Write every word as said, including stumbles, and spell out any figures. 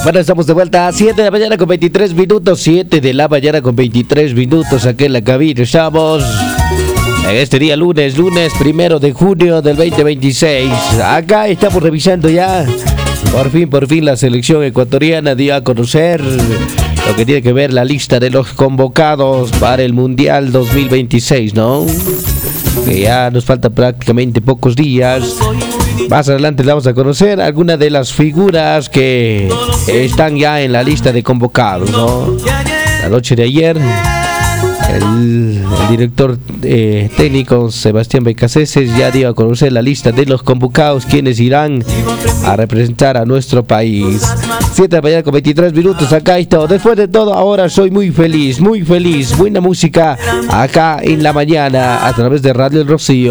Bueno, estamos de vuelta a siete de la mañana con veintitrés minutos. siete de la mañana con veintitrés minutos. Aquí en la cabina estamos. En este día lunes, lunes primero de junio del veinte veintiséis. Acá estamos revisando ya. Por fin, por fin la selección ecuatoriana dio a conocer lo que tiene que ver la lista de los convocados para el Mundial dos mil veintiséis, ¿no? Que ya nos faltan prácticamente pocos días. Más adelante le vamos a conocer algunas de las figuras que están ya en la lista de convocados, ¿no? La noche de ayer, el, el director eh, técnico Sebastián Becaceses ya dio a conocer la lista de los convocados, quienes irán a representar a nuestro país. siete de la mañana con veintitrés minutos, acá está. Después de todo, ahora soy muy feliz, muy feliz. Buena música acá en la mañana a través de Radio El Rocío.